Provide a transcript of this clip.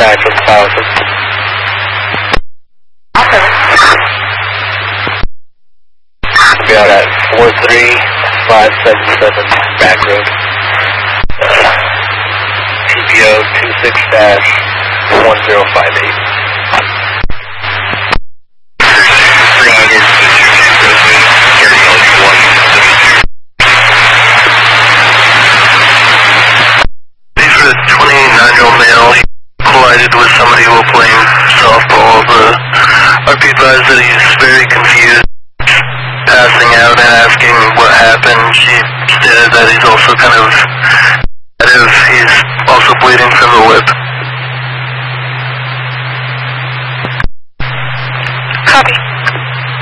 contact with Powers. We are at 43577 back road. TPO 26-1058. These are a 29-year-old male. He collided with somebody who was playing softball. Our people advised that he's very confused, passing out and asking what happened. She stated that he's also kind of, he's also bleeding from the lip.